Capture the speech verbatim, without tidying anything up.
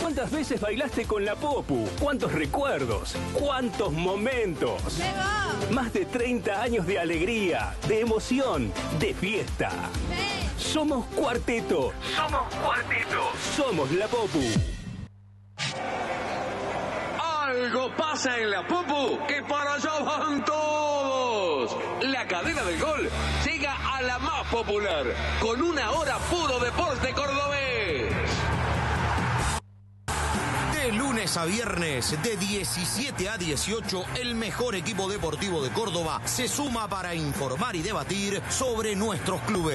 ¿Cuántas veces bailaste con la Popu? ¿Cuántos recuerdos? ¿Cuántos momentos? ¡Llegó! Más de treinta años de alegría, de emoción, de fiesta. Sí. Somos Cuarteto. Somos Cuarteto. Somos la Popu. Algo pasa en la Popu, que para allá van todos. La cadena del gol llega a la más popular, con una hora puro deporte cordobés. De lunes a viernes, de diecisiete a dieciocho, el mejor equipo deportivo de Córdoba se suma para informar y debatir sobre nuestros clubes.